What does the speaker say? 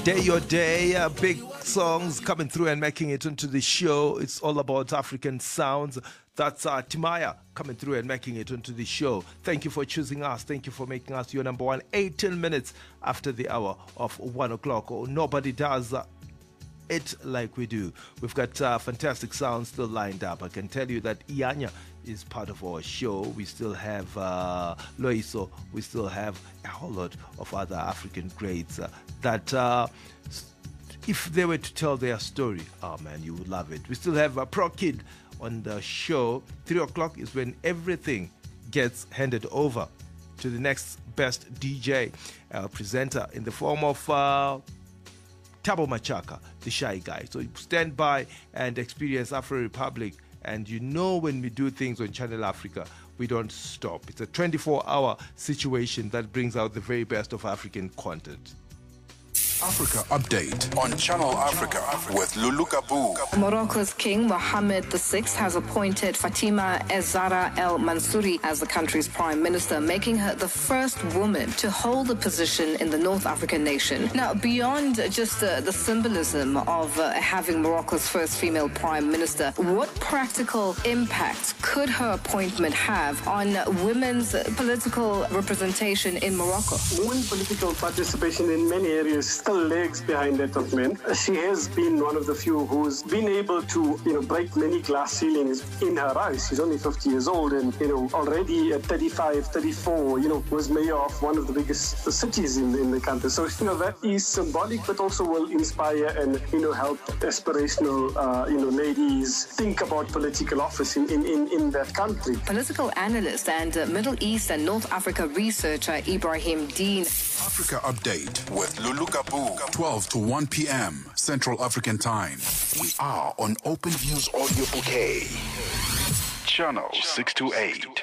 Day Your Day, big songs coming through and making it into the show. It's all about African sounds. That's Timaya coming through and making it into the show. Thank you for choosing us. Thank you for making us your number one. 18 minutes after the hour of 1 o'clock. Oh, nobody does it like we do. We've got fantastic sounds still lined up. I can tell you that Ianya is part of our show. We still have Loiso. We still have a whole lot of other African greats that if they were to tell their story, oh man, you would love it. We still have Pro Kid on the show. 3 o'clock is when everything gets handed over to the next best DJ presenter in the form of Tabo Machaka, the shy guy. So stand by and experience Afro Republic. And you know, when we do things on Channel Africa, we don't stop. It's a 24-hour situation that brings out the very best of African content. Africa Update on Channel Africa with Lulu Kabu. Morocco's King Mohammed VI has appointed Fatima Zahra El Mansouri as the country's prime minister, making her the first woman to hold the position in the North African nation. Now, beyond just the symbolism of having Morocco's first female prime minister, what practical impact could her appointment have on women's political representation in Morocco? Women political participation in many areas still lags behind that of men. She has been one of the few who's been able to, break many glass ceilings in her eyes. She's only 50 years old and, already at 35, 34, was mayor of one of the biggest cities in the country. So, that is symbolic, but also will inspire and, help aspirational, ladies think about political office in that country. Political analyst and Middle East and North Africa researcher Ibrahim Dean. Africa Update with Lulu Kabu, 12 to 1 p.m. Central African Time. We are on Open Views Audio Bouquet. Channel 628.